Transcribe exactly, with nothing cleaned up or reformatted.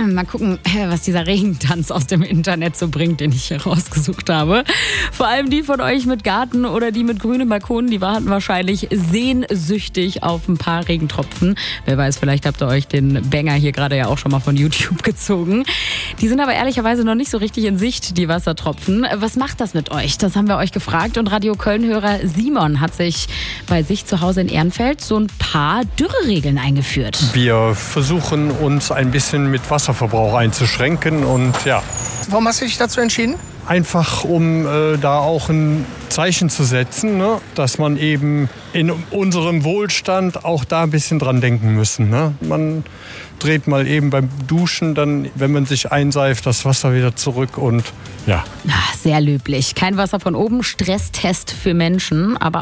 Mal gucken, was dieser Regentanz aus dem Internet so bringt, den ich hier rausgesucht habe. Vor allem die von euch mit Garten oder die mit grünen Balkonen, die warten wahrscheinlich sehnsüchtig auf ein paar Regentropfen. Wer weiß, vielleicht habt ihr euch den Banger hier gerade ja auch schon mal von YouTube gezogen. Die sind aber ehrlicherweise noch nicht so richtig in Sicht, die Wassertropfen. Was macht das mit euch? Das haben wir euch gefragt. Und Radio Köln-Hörer Simon hat sich bei sich zu Hause in Ehrenfeld so ein paar Dürreregeln eingeführt. Wir versuchen uns ein bisschen mit Wasserverbrauch einzuschränken und ja. Warum hast du dich dazu entschieden? Einfach um äh, da auch ein Zeichen zu setzen, ne? Dass man eben in unserem Wohlstand auch da ein bisschen dran denken müssen. Ne? Man dreht mal eben beim Duschen, dann, wenn man sich einseift, das Wasser wieder zurück und ja. Ach, sehr löblich. Kein Wasser von oben, Stresstest für Menschen, aber